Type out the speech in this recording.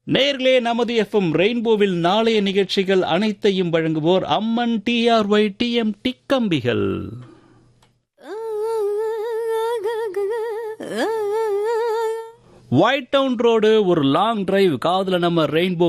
நேயர்களே, நமது எஃப்எம் ரெயின்போவில் நாளைய நிகழ்ச்சிகள் அனைத்தையும் வழங்குவோர் அம்மன் டிஆர்ஒய் டிஎம்டி கம்பிகள். ஒயிட் டவுன் ரோடு ஒரு லாங் டிரைவ். காதுல நம்ம ரெயின்போ